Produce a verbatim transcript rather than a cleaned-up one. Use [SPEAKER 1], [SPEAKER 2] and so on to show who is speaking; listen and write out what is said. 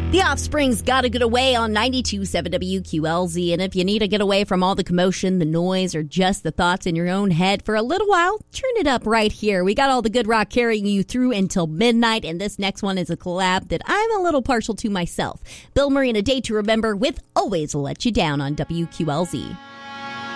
[SPEAKER 1] The Offspring's Gotta Get Away on ninety-two point seven W Q L Z. And if you need to get away from all the commotion, the noise, or just the thoughts in your own head for a little while, turn it up right here. We got all the good rock carrying you through until midnight, and this next one is a collab that I'm a little partial to myself. Bill Murray and A Day to Remember with Always Let You Down on W Q L Z.